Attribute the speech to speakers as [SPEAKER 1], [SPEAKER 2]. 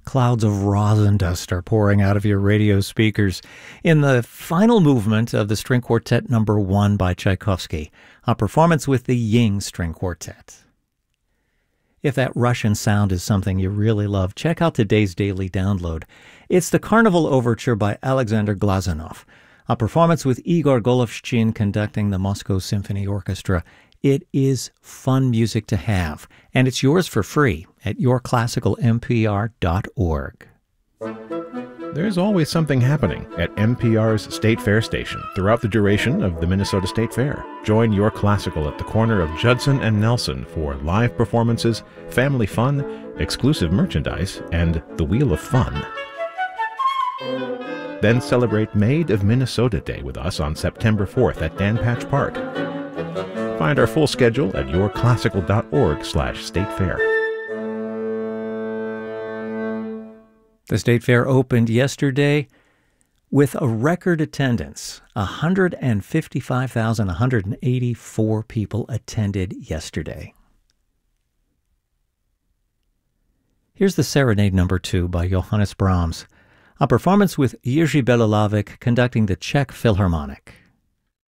[SPEAKER 1] clouds of rosin dust are pouring out of your radio speakers in the final movement of the String Quartet No. 1 by Tchaikovsky, a performance with the Ying String Quartet. If that Russian sound is something you really love, check out today's daily download. It's the Carnival Overture by Alexander Glazunov, a performance with Igor Golovshin conducting the Moscow Symphony Orchestra. It is fun music to have, and it's yours for free at yourclassicalmpr.org.
[SPEAKER 2] There's always something happening at NPR's State Fair station throughout the duration of the Minnesota State Fair. Join Your Classical at the corner of Judson and Nelson for live performances, family fun, exclusive merchandise, and the Wheel of Fun. Then celebrate Made of Minnesota Day with us on September 4th at Dan Patch Park. Find our full schedule at yourclassical.org/statefair.
[SPEAKER 1] The State Fair opened yesterday with a record attendance. 155,184 people attended yesterday. Here's the Serenade No. 2 by Johannes Brahms, a performance with Jiří Belohlávek conducting the Czech Philharmonic.